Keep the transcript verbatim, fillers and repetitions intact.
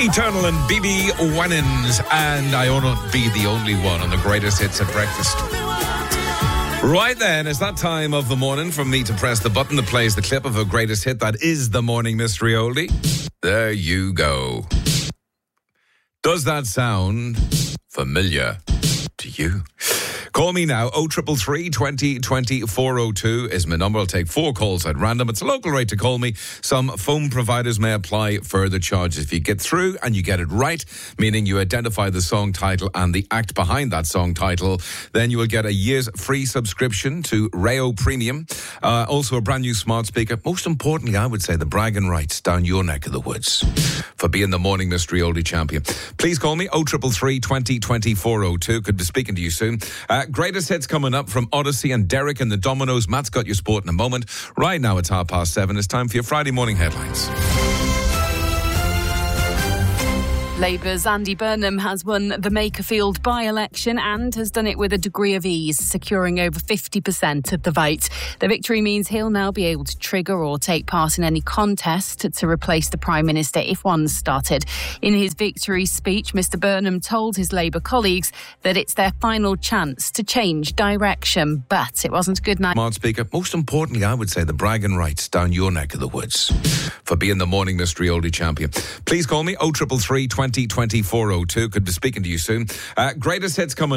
Eternal and B B Winans, and I will not be the only one on the greatest hits at breakfast. Right then, it's that time of the morning for me to press the button that plays the clip of a greatest hit that is the morning mystery oldie. There you go. Does that sound familiar to you? Call me now. oh three three, twenty, twenty, four oh two is my number. I'll take four calls at random. It's a local rate to call me. Some phone providers may apply further charges. If you get through and you get it right, meaning you identify the song title and the act behind that song title, then you will get a year's free subscription to Rayo Premium. Uh, also a brand new smart speaker. Most importantly, I would say the bragging rights down your neck of the woods for being the morning mystery oldie champion. Please call me oh three three, twenty, twenty, four oh two. Could be speaking to you soon. Uh, Greatest hits coming up from Odyssey and Derek and the Dominoes. Matt's got your sport in a moment. Right now it's half past seven. It's time for your Friday morning headlines. Labour's Andy Burnham has won the Makerfield by-election and has done it with a degree of ease, securing over fifty percent of the vote. The victory means he'll now be able to trigger or take part in any contest to replace the Prime Minister if one started. In his victory speech, Mr Burnham told his Labour colleagues that it's their final chance to change direction, but it wasn't a good night. Smart speaker. Most importantly, I would say the bragging rights down your neck of the woods for being the morning mystery oldie champion. Please call me oh three three, twenty, twenty, four oh two. Could be speaking to you soon. Uh, greatest hits coming